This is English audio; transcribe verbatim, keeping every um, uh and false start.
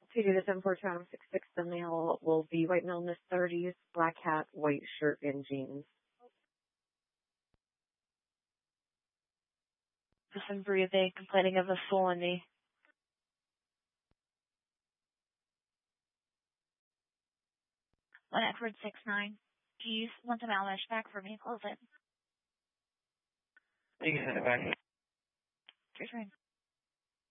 T D to seven four two six six, the male will be white male in his thirties, black hat, white shirt, and jeans. Person breathing, complaining of a full knee. One Edward six nine. Please want the malware back for me. Close it. You can send it back. Your turn.